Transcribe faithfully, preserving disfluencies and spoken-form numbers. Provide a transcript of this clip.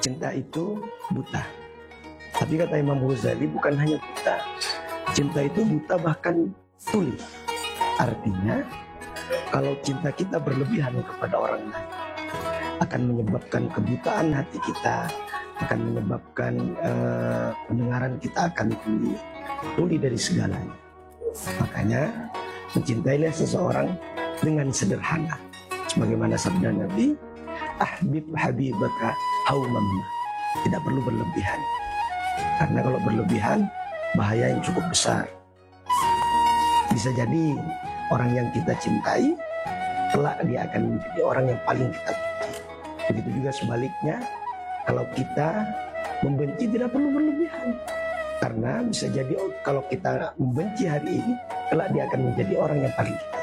cinta itu buta. Tapi kata Imam Ghazali bukan hanya buta, cinta itu buta bahkan tuli. Artinya kalau cinta kita berlebihan kepada orang lain akan menyebabkan kebutaan hati kita, akan menyebabkan uh, pendengaran kita akan tuli, tuli dari segalanya. Makanya mencintailah seseorang dengan sederhana, sebagaimana sabda Nabi, ahbib habibaka haumamma. Tidak perlu berlebihan, karena kalau berlebihan bahaya yang cukup besar. Bisa jadi orang yang kita cintai kelak dia akan menjadi orang yang paling kita benci. Begitu juga sebaliknya, kalau kita membenci tidak perlu berlebihan, karena bisa jadi kalau kita membenci hari ini kelak dia akan menjadi orang yang paling kita